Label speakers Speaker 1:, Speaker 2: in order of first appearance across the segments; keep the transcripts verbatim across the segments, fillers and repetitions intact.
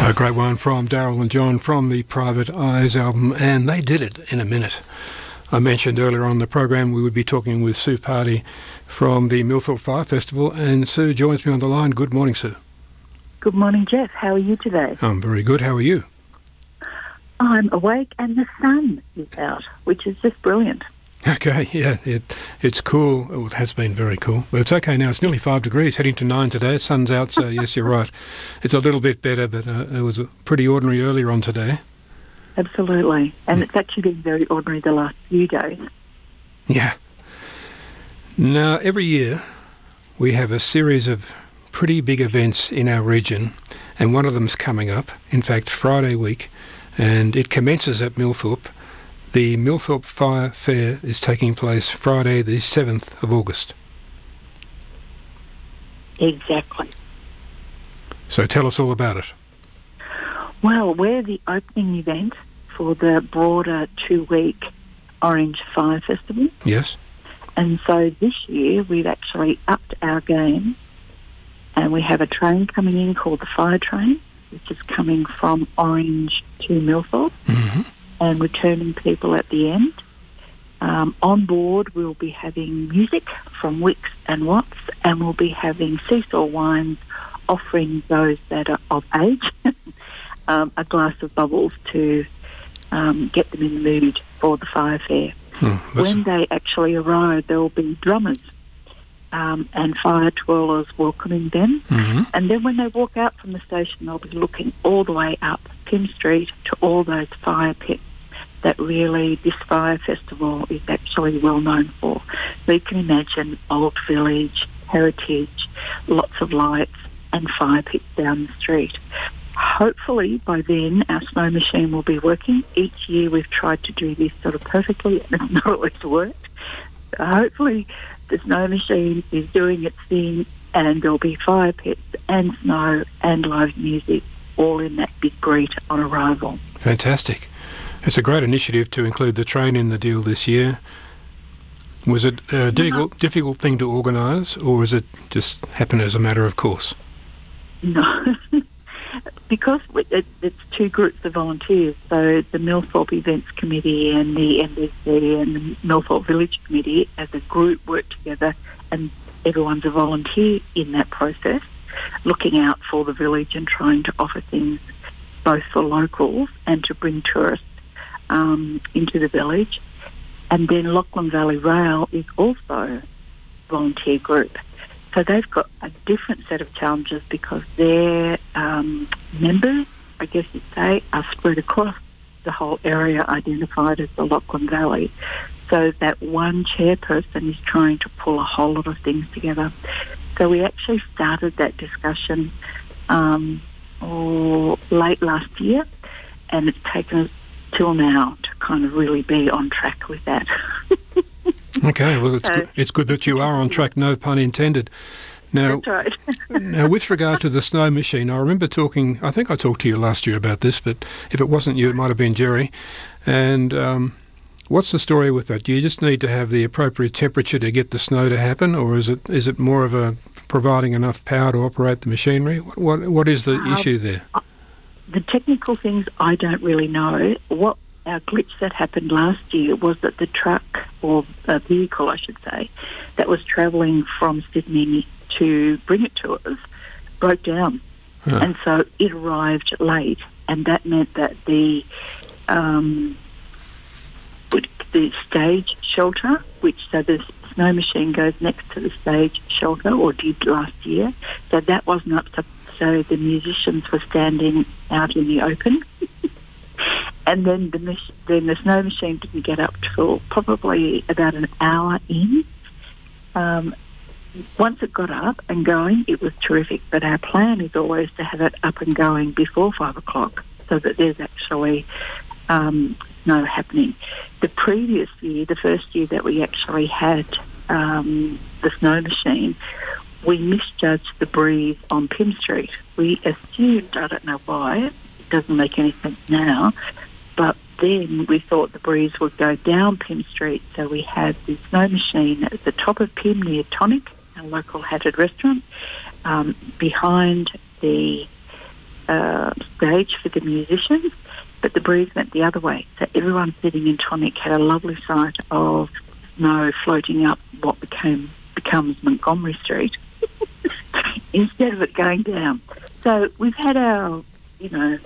Speaker 1: A great one from Daryl and John from the Private Eyes album, and they did it in a minute. I mentioned earlier on the program we would be talking with Sue Pardey from the Millthorpe Fire Festival, and Sue joins me on the line. Good morning, Sue.
Speaker 2: Good morning, Jeff. How are you today?
Speaker 1: I'm very good. How are you?
Speaker 2: I'm awake and the sun is out, which is just brilliant.
Speaker 1: Okay, yeah, it, it's cool. Oh, it has been very cool, but it's okay now. It's nearly five degrees, heading to nine today. Sun's out, so yes, you're right. It's a little bit better, but uh, it was pretty ordinary earlier on today.
Speaker 2: Absolutely, and mm. it's actually been very ordinary the last few days.
Speaker 1: Yeah. Now, every year we have a series of pretty big events in our region, and one of them's coming up, in fact, Friday week, and it commences at Millthorpe. The Millthorpe Fire Fair is taking place Friday the seventh of August.
Speaker 2: Exactly.
Speaker 1: So tell us all about it.
Speaker 2: Well, we're the opening event for the broader two-week Orange Fire Festival.
Speaker 1: Yes.
Speaker 2: And so this year we've actually upped our game, and we have a train coming in called the Fire Train, which is coming from Orange to Millthorpe. Mm-hmm. And returning people at the end. Um, on board, we'll be having music from Wicks and Watts, and we'll be having Seesaw Wines offering those that are of age um, a glass of bubbles to um, get them in the mood for the fire fair. Hmm, when they actually arrive, there will be drummers um, and fire twirlers welcoming them. Mm-hmm. And then when they walk out from the station, they'll be looking all the way up Pym Street to all those fire pits that really this fire festival is actually well known for. So you can imagine Old Village, heritage, lots of lights and fire pits down the street. Hopefully by then our snow machine will be working. Each year we've tried to do this sort of perfectly and it's not always worked. So hopefully the snow machine is doing its thing and there'll be fire pits and snow and live music all in that big greet on arrival.
Speaker 1: Fantastic. It's a great initiative to include the train in the deal this year. Was it a difficult, difficult thing to organise, or is it just happen as a matter of course?
Speaker 2: No, because it, it's two groups of volunteers, so the Millthorpe Events Committee and the M B C and the Millthorpe Village Committee as a group work together, and everyone's a volunteer in that process, looking out for the village and trying to offer things both for locals and to bring tourists um, into the village. And then Lachlan Valley Rail is also a volunteer group. So they've got a different set of challenges because their um, members, I guess you'd say, are spread across the whole area identified as the Lachlan Valley. So that one chairperson is trying to pull a whole lot of things together. So we actually started that discussion um, oh, late last year, and it's taken us till now to kind of really be on track with that.
Speaker 1: Okay, well, it's, so, good. It's good that you are on track, no pun intended. Now,
Speaker 2: that's right.
Speaker 1: Now, with regard to the snow machine, I remember talking, I think I talked to you last year about this, but if it wasn't you, it might have been Jerry. And um, what's the story with that? Do you just need to have the appropriate temperature to get the snow to happen, or is it is it more of a providing enough power to operate the machinery? What What, what is the um, issue there?
Speaker 2: The technical things I don't really know. What our glitch that happened last year was that the truck, or a vehicle I should say, that was travelling from Sydney to bring it to us broke down. Huh. And so it arrived late, and that meant that the um, the stage shelter, which so the snow machine goes next to the stage shelter, or did last year, so that wasn't up to, so the musicians were standing out in the open. And then the mach- then the snow machine didn't get up till probably about an hour in. Um, once it got up and going, it was terrific. But our plan is always to have it up and going before five o'clock, so that there's actually um, snow happening. The previous year, the first year that we actually had um, the snow machine, we misjudged the breeze on Pym Street. We assumed, I don't know why, it doesn't make any sense now, but then we thought the breeze would go down Pym Street, so we had the snow machine at the top of Pym near Tonic, a local hatted restaurant, um, behind the uh, stage for the musicians, but the breeze went the other way. So everyone sitting in Tonic had a lovely sight of snow floating up what became becomes Montgomery Street instead of it going down. So we've had our, you know,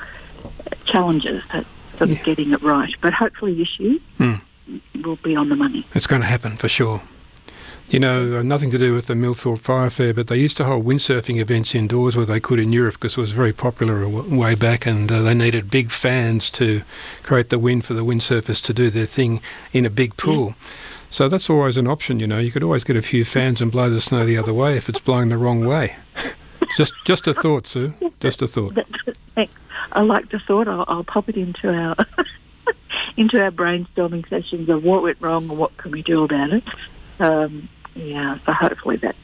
Speaker 2: challenges at sort of yeah. getting it right, but hopefully this year mm. will be on the money.
Speaker 1: It's going to happen for sure. You know, uh, nothing to do with the Millthorpe Fire Fair, but they used to hold windsurfing events indoors where they could in Europe because it was very popular w- way back, and uh, they needed big fans to create the wind for the windsurfers to do their thing in a big pool. Yeah. So that's always an option, you know. You could always get a few fans and blow the snow the other way if it's blowing the wrong way. just just a thought, Sue. Just a thought.
Speaker 2: Thanks. I like the thought. I'll, I'll pop it into our into our brainstorming sessions of what went wrong and what can we do about it. Um, yeah, so hopefully that,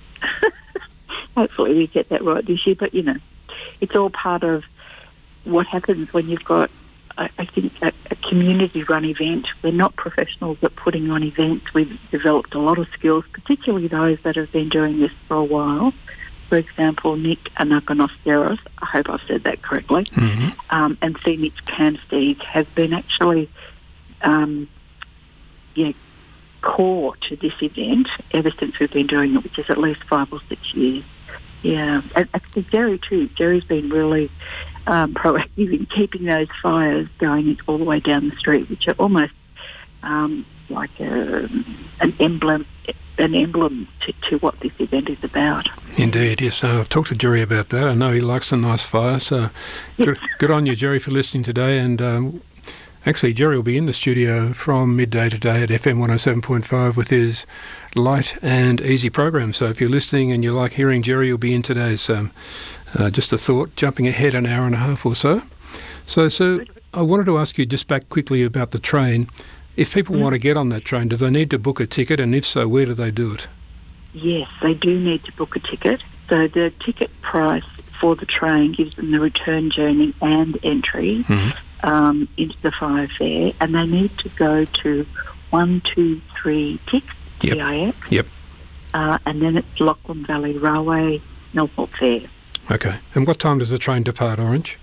Speaker 2: hopefully we get that right this year. But, you know, it's all part of what happens when you've got, I, I think, a, a community-run event. We're not professionals at putting on events. We've developed a lot of skills, particularly those that have been doing this for a while. For example, Nick Anagonosteros, I hope I've said that correctly, mm-hmm. um, and Phoenix Camsteed have been actually, um, yeah, core to this event ever since we've been doing it, which is at least five or six years. Yeah, and actually Jerry too. Jerry's been really um, proactive in keeping those fires going all the way down the street, which are almost um, like a, an emblem, an emblem to, to what this event is about.
Speaker 1: Indeed, yes. Uh, I've talked to Jerry about that. I know he likes a nice fire, so good, good on you, Jerry, for listening today. And um, actually, Jerry will be in the studio from midday today at F M one oh seven point five with his light and easy program. So if you're listening and you like hearing Jerry, you'll be in today. So uh, just a thought, jumping ahead an hour and a half or so. So, so I wanted to ask you just back quickly about the train. If people mm. want to get on that train, do they need to book a ticket? And if so, where do they do it?
Speaker 2: Yes, they do need to book a ticket. So the ticket price for the train gives them the return journey and entry mm-hmm. um, into the fire fair, and they need to go to one two three T I X,
Speaker 1: yep.
Speaker 2: uh, and then it's Lachlan Valley Railway, Millthorpe Fair.
Speaker 1: Okay. And what time does the train depart, Orange?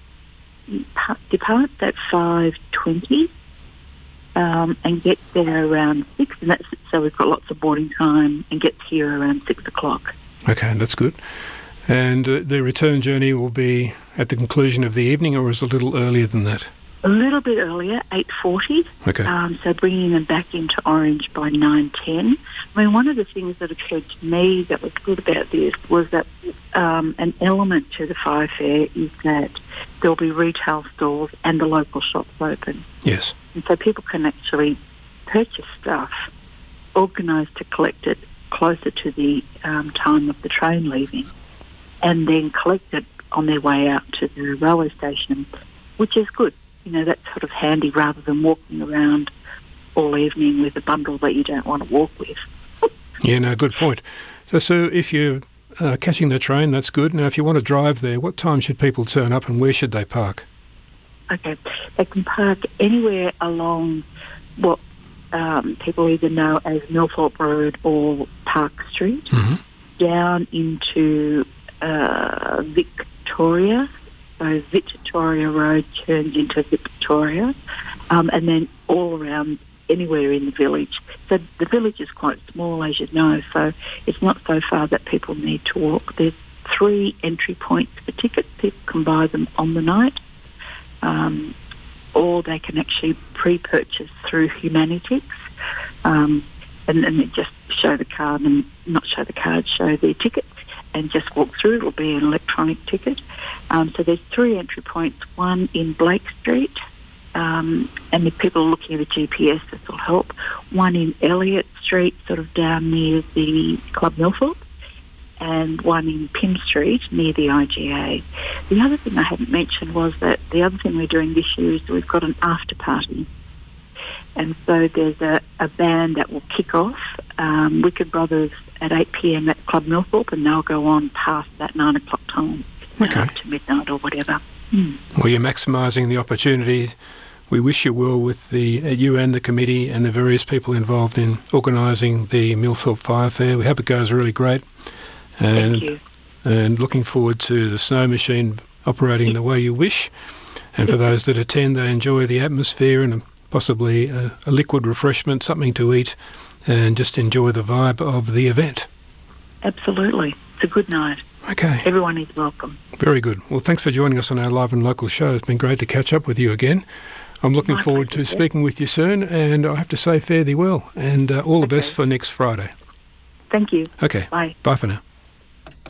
Speaker 2: It departs at five twenty. Um, and gets there around six, and that's so we've got lots of boarding time, and gets here around six o'clock.
Speaker 1: Okay, that's good. And uh, the return journey will be at the conclusion of the evening, or is it a little earlier than that?
Speaker 2: A little bit earlier, eight forty.
Speaker 1: Okay.
Speaker 2: Um, so bringing them back into Orange by nine ten. I mean, one of the things that occurred to me that was good about this was that um, an element to the fire fair is that there'll be retail stores and the local shops open.
Speaker 1: Yes.
Speaker 2: And so people can actually purchase stuff, organise to collect it closer to the um, time of the train leaving, and then collect it on their way out to the railway station, which is good. You know, that's sort of handy rather than walking around all evening with a bundle that you don't want to walk with.
Speaker 1: Yeah, no, good point. So, so if you're uh, catching the train, that's good. Now, if you want to drive there, what time should people turn up and where should they park?
Speaker 2: Okay, they can park anywhere along what um, people either know as Millthorpe Road or Park Street,
Speaker 1: mm-hmm.
Speaker 2: down into uh, Victoria. So Victoria Road turns into Victoria, um, and then all around anywhere in the village. So the village is quite small, as you know, so it's not so far that people need to walk. There's three entry points for tickets. People can buy them on the night. Um, or they can actually pre-purchase through Humanitix, um, and then just show the card and not show the card, show their ticket, and just walk through. It'll be an electronic ticket. Um, so there's three entry points, one in Blake Street, um, and if people are looking at a G P S, this will help, one in Elliott Street, sort of down near the Club Millthorpe, and one in Pym Street near the I G A. The other thing I hadn't mentioned was that the other thing we're doing this year is we've got an after party. And so there's a, a band that will kick off, um, Wicked Brothers at eight p.m. at Club Millthorpe, and they'll go on past that nine o'clock time,
Speaker 1: okay.
Speaker 2: uh, to midnight or whatever. Mm.
Speaker 1: Well, you're maximising the opportunity. We wish you well with the uh, you and the committee and the various people involved in organising the Millthorpe Fire Fair. We hope it goes really great. And,
Speaker 2: Thank you.
Speaker 1: And looking forward to the snow machine operating the way you wish. And for those that attend, they enjoy the atmosphere and possibly a, a liquid refreshment, something to eat, and just enjoy the vibe of the event.
Speaker 2: Absolutely. It's a good night.
Speaker 1: Okay.
Speaker 2: Everyone is welcome.
Speaker 1: Very good. Well, thanks for joining us on our live and local show. It's been great to catch up with you again. I'm looking
Speaker 2: My
Speaker 1: forward
Speaker 2: pleasure,
Speaker 1: to
Speaker 2: Jeff.
Speaker 1: speaking with you soon, and I have to say fare thee well, and uh, all the
Speaker 2: Okay.
Speaker 1: best for next Friday.
Speaker 2: Thank you.
Speaker 1: Okay.
Speaker 2: Bye.
Speaker 1: Bye for now.